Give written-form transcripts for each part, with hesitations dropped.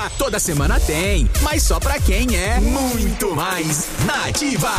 Toda semana tem, mas só pra quem é muito mais nativa.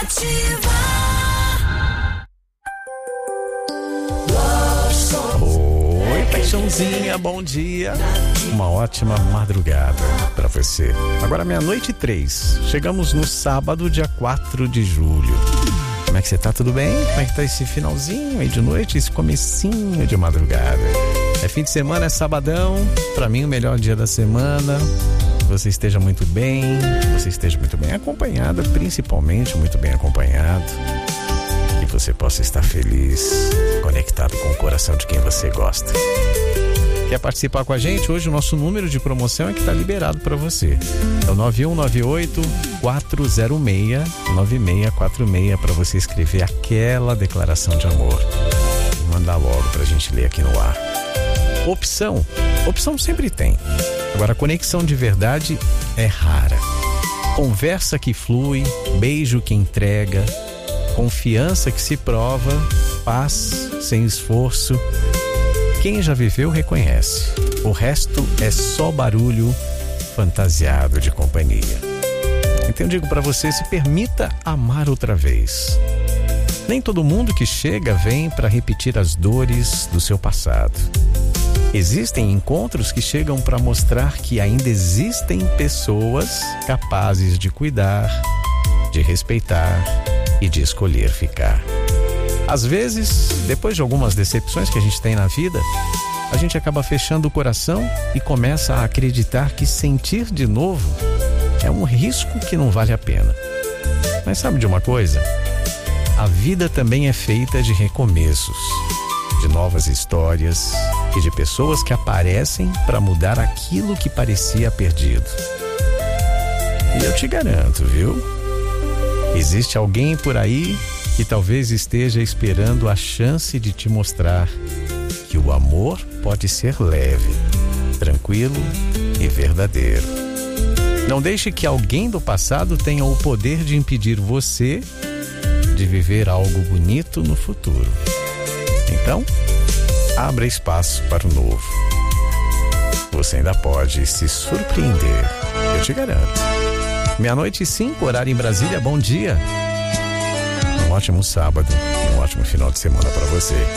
Oi, paixãozinha, bom dia. Uma ótima madrugada pra você. Agora 00:03. Chegamos no sábado, dia 4 de julho. Como é que você tá? Tudo bem? Como é que tá esse finalzinho aí de noite, esse comecinho de madrugada? É fim de semana, é sabadão. Pra mim, o melhor dia da semana. Você esteja muito bem. Você esteja muito bem acompanhada, principalmente muito bem acompanhado. Que você possa estar feliz, conectado com o coração de quem você gosta. Quer participar com a gente? Hoje o nosso número de promoção é que está liberado para você. É o 9198-406-9646 para você escrever aquela declaração de amor e mandar logo para a gente ler aqui no ar. Opção sempre tem. Agora, conexão de verdade é rara. Conversa que flui, beijo que entrega, confiança que se prova, paz sem esforço. Quem já viveu reconhece. O resto é só barulho fantasiado de companhia. Então eu digo pra você, se permita amar outra vez. Nem todo mundo que chega vem para repetir as dores do seu passado. Existem encontros que chegam para mostrar que ainda existem pessoas capazes de cuidar, de respeitar e de escolher ficar. Às vezes, depois de algumas decepções que a gente tem na vida, a gente acaba fechando o coração e começa a acreditar que sentir de novo é um risco que não vale a pena. Mas sabe de uma coisa? A vida também é feita de recomeços, de novas histórias e de pessoas que aparecem para mudar aquilo que parecia perdido. E eu te garanto, viu? Existe alguém por aí que talvez esteja esperando a chance de te mostrar que o amor pode ser leve, tranquilo e verdadeiro. Não deixe que alguém do passado tenha o poder de impedir você de viver algo bonito no futuro. Então, abra espaço para o novo. Você ainda pode se surpreender, eu te garanto. 00:05, horário em Brasília, bom dia. Um ótimo sábado e um ótimo final de semana para você.